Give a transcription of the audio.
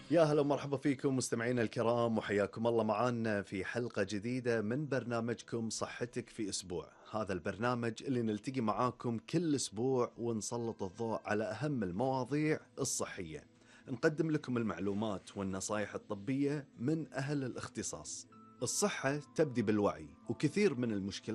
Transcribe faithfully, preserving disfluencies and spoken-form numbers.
يا هلا ومرحبا فيكم مستمعينا الكرام، وحياكم الله معانا في حلقة جديدة من برنامجكم صحتك في أسبوع. هذا البرنامج اللي نلتقي معاكم كل أسبوع ونسلط الضوء على أهم المواضيع الصحية. نقدم لكم المعلومات والنصائح الطبية من أهل الاختصاص. الصحة تبدي بالوعي، وكثير من المشكلات